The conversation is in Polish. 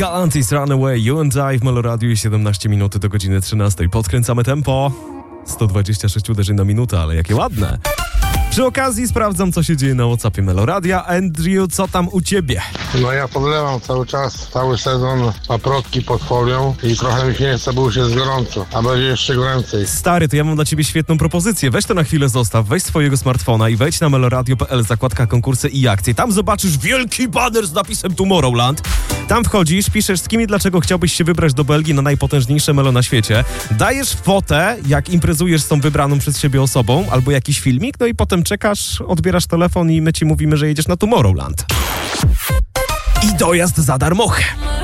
Galantis Runaway, You and I w Meloradiu, 17 minut do godziny 13. Podkręcamy tempo. 126 uderzeń na minutę, ale jakie ładne. Przy okazji sprawdzam, co się dzieje na WhatsAppie Meloradia. Andrew, co tam u ciebie? No ja podlewam cały czas, cały sezon paprotki pod folią i trochę mi się nie chce, bo już jest gorąco, a będzie jeszcze goręcej. Stary, to ja mam dla ciebie świetną propozycję. Weź to na chwilę zostaw, weź swojego smartfona i wejdź na meloradio.pl, zakładka konkursy i akcje. Tam zobaczysz wielki baner z napisem Tomorrowland. Tam wchodzisz, piszesz z kim i dlaczego chciałbyś się wybrać do Belgii na najpotężniejsze melo na świecie. Dajesz fotę, jak imprezujesz z tą wybraną przez siebie osobą, albo jakiś filmik, no i potem czekasz, odbierasz telefon i my ci mówimy, że jedziesz na Tomorrowland. I dojazd za darmochę.